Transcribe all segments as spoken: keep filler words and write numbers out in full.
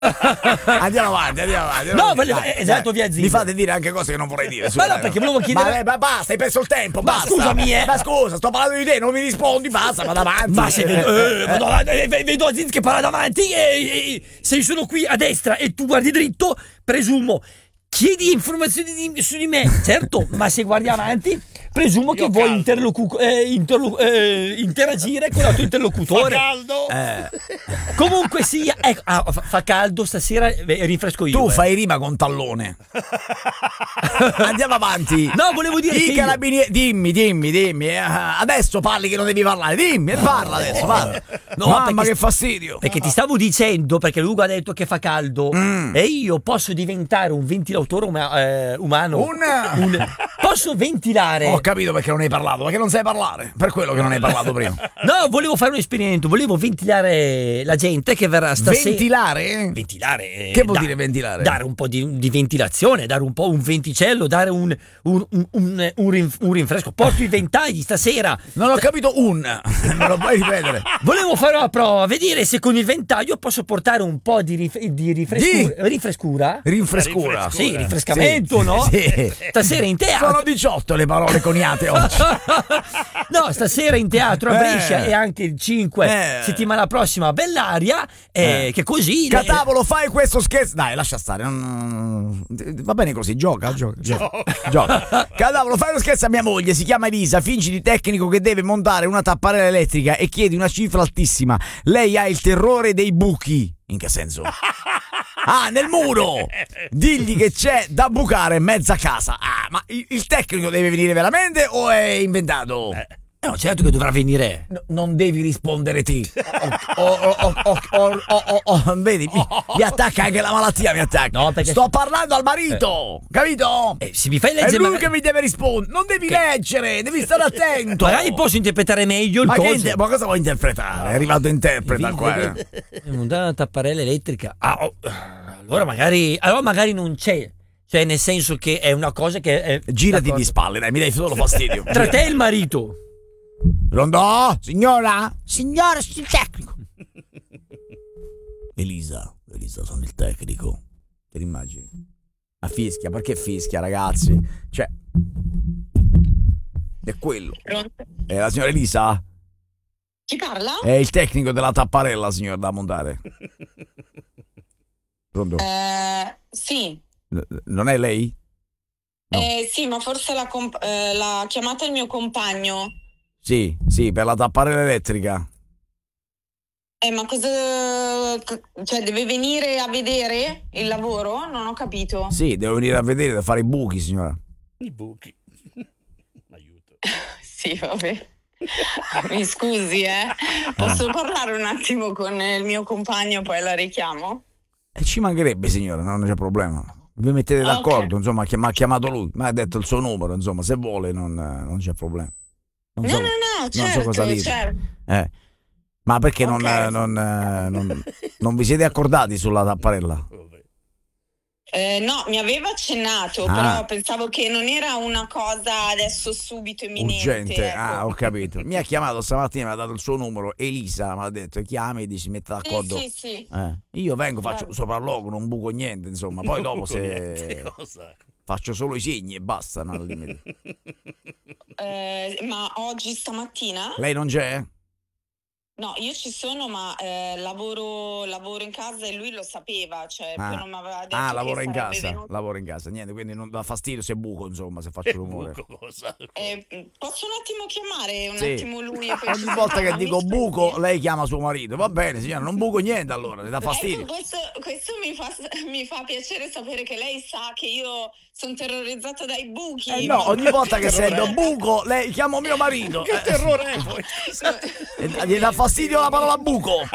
Andiamo avanti, andiamo avanti. No, volevo, dai, esatto, dai. via zitto. Mi fate dire anche cose che non vorrei dire. Ma no, perché volevo chiedere. Ma, ma basta, hai perso il tempo. Ma basta. scusami, eh. Ma scusa, sto parlando di te, non mi rispondi, basta, vado avanti. Ma se vedo, Eh, eh, vado avanti, eh, vedo Aziz che parla davanti e, e se io sono qui a destra e tu guardi dritto, presumo. Chiedi informazioni di, su di me, certo, ma se guardi avanti, presumo che vuoi interlocu- eh, interlo- eh, interagire con il tuo interlocutore. Fa caldo? eh. Comunque sia, ecco, ah, fa, fa caldo stasera, eh, rinfresco io. Tu eh. fai rima con tallone. Andiamo avanti. No, volevo dire I che io- carabinieri, dimmi, dimmi, dimmi. eh, Adesso parli che non devi parlare. Dimmi, parla adesso, parla. No, Mamma, perché- che fastidio. Perché ti stavo dicendo, perché Lugo ha detto che fa caldo Mm. e io posso diventare un ventilatore uma- eh, umano. Un- Un- Posso ventilare. Ho capito perché non hai parlato, perché non sai parlare. Per quello che non hai parlato prima. No, volevo fare un esperimento, volevo ventilare la gente che verrà stasera. Ventilare? Ventilare. eh, Che vuol da- dire ventilare? Dare un po' di, di ventilazione, dare un po' un venticello, dare un, un, un, un, un rin- un rinfresco. Porto i ventagli stasera. Non ho capito un. Me lo puoi ripetere? Volevo fare una prova, vedere se con il ventaglio posso portare un po' di, rif- di rifrescura. Rinfrescura? Rinfrescura. Sì, rinfrescamento, Sì, no? sì. Stasera in teatro. Sono diciotto le parole coniate oggi. No, stasera in teatro a Eh. Brescia e anche il cinque Eh. settimana prossima a Bellaria, eh, Eh. che così le- Catavolo, fai questo scherzo. Dai, lascia stare. non- Va bene così, gioca, gioca, gioca. gioca. Catavolo, fai uno scherzo a mia moglie. Si chiama Elisa. Fingi di tecnico che deve montare una tapparella elettrica e chiedi una cifra altissima. Lei ha il terrore dei buchi. In che senso? Ah, nel muro! Digli che c'è da bucare mezza casa. Ah, ma il, il tecnico deve venire veramente o è inventato? Eh, no, certo che dovrà venire. No, non devi rispondere te. Oh, oh, oh, oh, oh, oh, oh, oh, vedi, mi, mi attacca anche la malattia, mi attacca. No, perché- Sto parlando al marito, capito? Eh, se mi fai È leggere lui magari, che mi deve rispondere. Non devi leggere, devi stare attento. magari posso interpretare meglio il ma, che coso. inter- ma cosa vuoi interpretare? È arrivato interpreta qua. eh. Montare una tapparella elettrica. Ah, oh, allora magari allora magari non c'è. Cioè, nel senso che è una cosa che è Girati d'accordo. di spalle, dai, mi dai solo fastidio. Tra te e il marito. Pronto? Signora? Signora, sono il tecnico. Elisa, Elisa, sono il tecnico. Te l'immagini? A fischia, perché fischia, ragazzi? Cioè, è quello. Pronto? È la signora Elisa? Chi parla? È il tecnico della tapparella, signor, da montare. Pronto? Eh, sì. N- Non è lei? No. Eh, sì, ma forse l'ha, comp- eh, l'ha chiamata il mio compagno. Sì, sì, per la tapparella elettrica. Eh, ma cosa... Cioè, deve venire a vedere il lavoro? Non ho capito. Sì, devo venire a vedere, da fare i buchi, signora. I buchi. Aiuto. Sì, vabbè. Mi scusi, eh. Posso parlare un attimo con il mio compagno, poi la richiamo? E ci mancherebbe, signora, non c'è problema. Vi mettete Ah, d'accordo, ok. insomma, che mi ha chiamato lui, mi ha detto il suo numero, insomma, se vuole non, non c'è problema. Non No, so, no, no, non certo, so cosa dire. certo. Eh. Ma perché non, Ok. non, eh, non, non vi siete accordati sulla tapparella? Eh, no, mi aveva accennato, Ah. però pensavo che non era una cosa adesso subito imminente. Urgente, ecco. ah, ho capito. Mi ha chiamato stamattina, mi ha dato il suo numero, Elisa, mi ha detto chiami e si mette d'accordo. Sì, sì, sì. Eh, io vengo, faccio Guarda. un sopralluogo, non buco niente, insomma, poi dopo se Niente, cosa? faccio solo i segni e basta, no, al limite. Eh, ma oggi stamattina? Lei non c'è? No, io ci sono, ma eh, lavoro, lavoro in casa e lui lo sapeva, cioè Ah. poi non mi aveva detto Ah, che lavora in sarebbe casa, venuto. lavora in casa, niente, quindi non dà fastidio se buco, insomma, se faccio rumore. Buco, cosa? Eh, posso un attimo chiamare un Sì. attimo lui? e poi ci Ogni volta che sentiamo? dico Mi buco, scusi? lei chiama suo marito. Va bene, signora, non buco niente allora, le dà fastidio. Ecco, questo, questo mi, fa, mi fa piacere sapere che lei sa che io sono terrorizzata dai buchi. Eh no, ogni volta che terrore. sento buco, lei chiamo mio marito. Che Eh, terrore è poi? e gli dà fastidio la parola buco?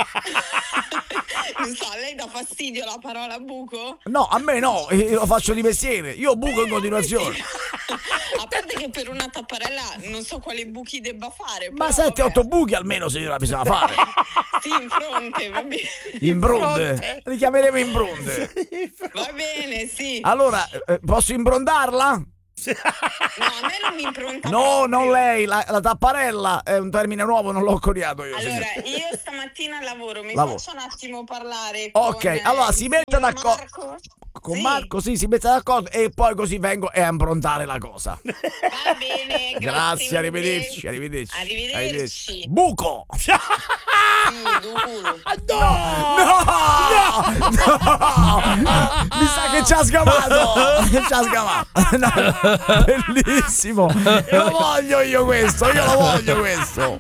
Non so, a lei dà fastidio la parola buco? No, a me no, io lo faccio di mestiere. Io buco in continuazione. A parte che per una tapparella non so quali buchi debba fare. Ma però, sette otto vabbè. buchi almeno, signora, bisogna fare. Sì, in fronte, va bene. In bronde. Li chiameremo in bronde. Va bene, sì. Allora, eh, posso imbrondarla? No, a me non mi impronta. No, proprio. non lei, la, la tapparella è un termine nuovo, non l'ho coniato io. Allora, signor. io stamattina lavoro, mi Lavoro. faccio un attimo parlare Ok, con, eh, allora il si metta signor d'accordo. Marco. Con Sì, Marco, sì, si mette d'accordo e poi così vengo e a improntare la cosa. va bene, grazie. Grazie, mille. arrivederci, arrivederci. Arrivederci. Buco! Sì, duro. No! No! Mi sa che ci ha sgamato! Ci ha sgamato! No, bellissimo! Lo voglio io questo, io lo voglio questo!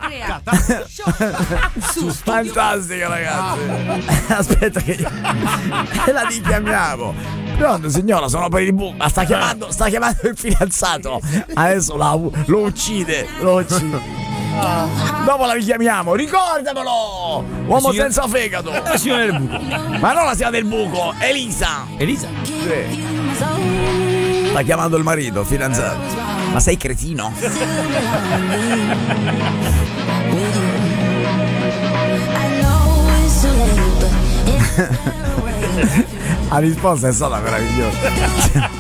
Fantastico, ragazzi! Aspetta che e la richiamiamo. Pronto, signora, sono per il buco. Ma sta chiamando, sta chiamando il fidanzato. Adesso la, lo uccide, lo uccide. Dopo la richiamiamo, ricordamelo! Uomo signora- senza fegato! La signora del buco. Ma non la signora del buco, Elisa! Elisa? Sta chiamando il marito, il fidanzato. Ma sei cretino? La risposta è stata meravigliosa.